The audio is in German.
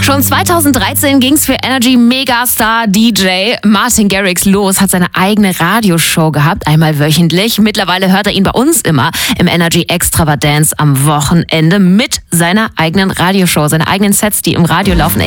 Schon 2013 ging's für Energy Megastar DJ Martin Garrix los, hat seine eigene Radioshow gehabt, einmal wöchentlich. Mittlerweile hört er ihn bei uns immer im Energy Extravaganza am Wochenende mit seiner eigenen Radioshow, seine eigenen Sets, die im Radio laufen.